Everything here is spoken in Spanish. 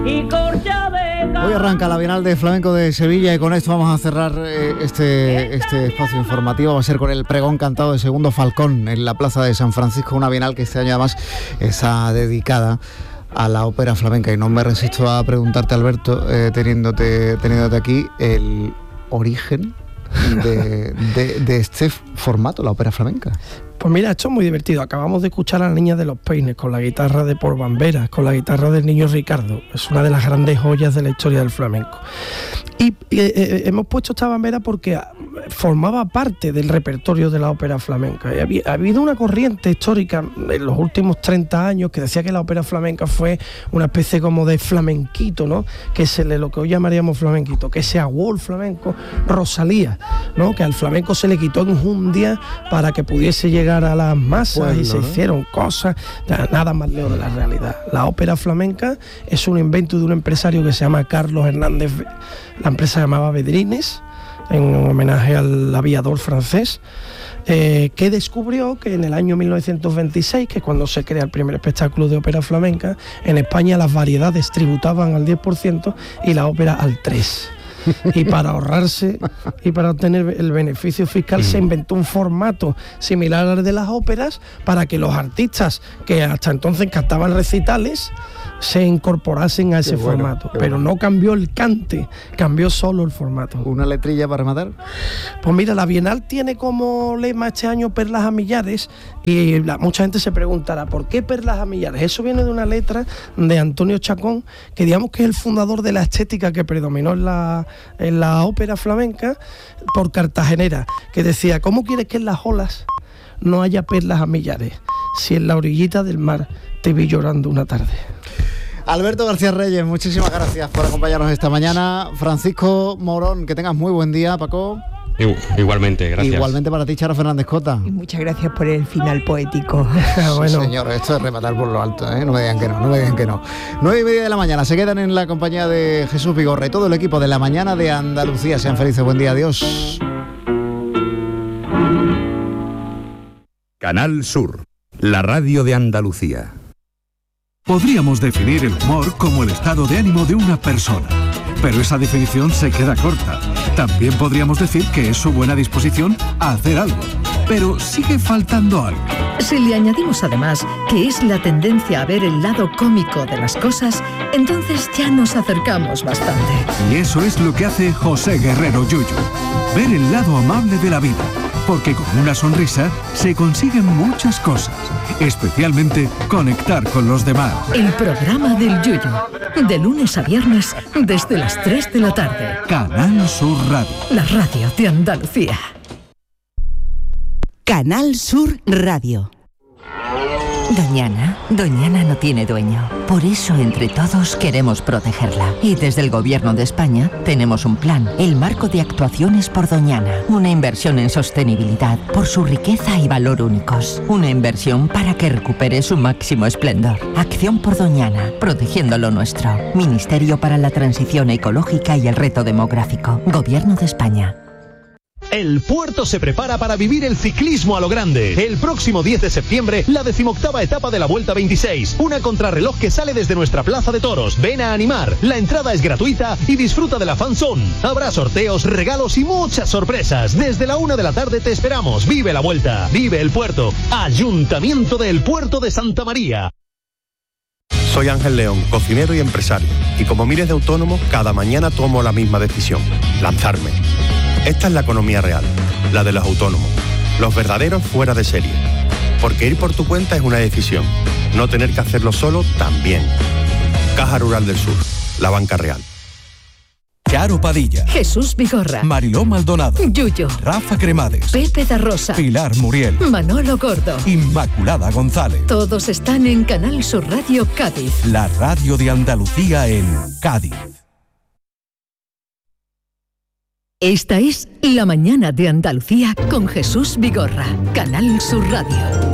Hoy arranca la Bienal de Flamenco de Sevilla y con esto vamos a cerrar este espacio informativo. Va a ser con el pregón cantado de Segundo Falcón en la Plaza de San Francisco, una Bienal que este año además está dedicada a la ópera flamenca. Y no me resisto a preguntarte, Alberto, teniéndote aquí, el origen de este formato, la ópera flamenca. Pues mira, esto es muy divertido. Acabamos de escuchar a la Niña de los Peines con la guitarra de Por Bamberas, con la guitarra del Niño Ricardo. Es una de las grandes joyas de la historia del flamenco. Y hemos puesto esta bambera porque formaba parte del repertorio de la ópera flamenca. Ha habido una corriente histórica en los últimos 30 años que decía que la ópera flamenca fue una especie como de flamenquito, ¿no? Que lo que hoy llamaríamos flamenquito, que se aguó el flamenco, Rosalía, ¿no? Que al flamenco se le quitó enjundia para que pudiese llegar a las masas, y se hicieron cosas, nada más lejos de la realidad. La ópera flamenca es un invento de un empresario que se llama Carlos Hernández. La empresa se llamaba Vedrines, en homenaje al aviador francés, que descubrió que en el año 1926, que es cuando se crea el primer espectáculo de ópera flamenca, en España las variedades tributaban al 10% y la ópera al 3%. Y para ahorrarse y para obtener el beneficio fiscal se inventó un formato similar al de las óperas para que los artistas que hasta entonces cantaban recitales se incorporasen a ese formato. Pero no cambió el cante, cambió solo el formato. ¿Una letrilla para rematar? Pues mira, la Bienal tiene como lema este año Perlas a Millares, y mucha gente se preguntará ¿por qué Perlas a Millares? Eso viene de una letra de Antonio Chacón, que digamos que es el fundador de la estética que predominó en la ópera flamenca por cartagenera, que decía: ¿cómo quieres que en las olas no haya perlas a millares si en la orillita del mar te vi llorando una tarde? Alberto García Reyes, muchísimas gracias por acompañarnos esta mañana. Francisco Morón, que tengas muy buen día. Paco. Igualmente, gracias. Igualmente para ti, Charo Fernández Cota. Y muchas gracias por el final poético. Bueno, señor, esto es rematar por lo alto, ¿eh? No me digan que no. 9:30 de la mañana, se quedan en la compañía de Jesús Vigorra y todo el equipo de La Mañana de Andalucía. Sean felices, buen día, adiós. Canal Sur, la radio de Andalucía. Podríamos definir el humor como el estado de ánimo de una persona, pero esa definición se queda corta. También podríamos decir que es su buena disposición a hacer algo, pero sigue faltando algo. Si le añadimos además que es la tendencia a ver el lado cómico de las cosas, entonces ya nos acercamos bastante. Y eso es lo que hace José Guerrero Yuyu, ver el lado amable de la vida, porque con una sonrisa se consiguen muchas cosas, especialmente conectar con los demás. El programa del Yuyu, de lunes a viernes desde las 3 de la tarde. Canal Sur Radio, la radio de Andalucía. Canal Sur Radio. Doñana no tiene dueño. Por eso, entre todos, queremos protegerla. Y desde el Gobierno de España tenemos un plan, el Marco de Actuaciones por Doñana. Una inversión en sostenibilidad, por su riqueza y valor únicos. Una inversión para que recupere su máximo esplendor. Acción por Doñana, protegiendo lo nuestro. Ministerio para la Transición Ecológica y el Reto Demográfico. Gobierno de España. El puerto se prepara para vivir el ciclismo a lo grande. El próximo 10 de septiembre, la 18ª etapa de la Vuelta 26. Una contrarreloj que sale desde nuestra plaza de toros. Ven a animar. La entrada es gratuita y disfruta de la fan zone. Habrá sorteos, regalos y muchas sorpresas. Desde la 1 de la tarde te esperamos. Vive la Vuelta. Vive el puerto. Ayuntamiento del Puerto de Santa María. Soy Ángel León, cocinero y empresario. Y como miles de autónomos, cada mañana tomo la misma decisión. Lanzarme. Esta es la economía real, la de los autónomos, los verdaderos fuera de serie. Porque ir por tu cuenta es una decisión, no tener que hacerlo solo también. Caja Rural del Sur, la banca real. Charo Padilla, Jesús Vigorra, Mariló Maldonado, Yuyu, Rafa Cremades, Pepe da Rosa, Pilar Muriel, Manolo Gordo, Inmaculada González. Todos están en Canal Sur Radio Cádiz, la radio de Andalucía en Cádiz. Esta es La Mañana de Andalucía con Jesús Vigorra, Canal Sur Radio.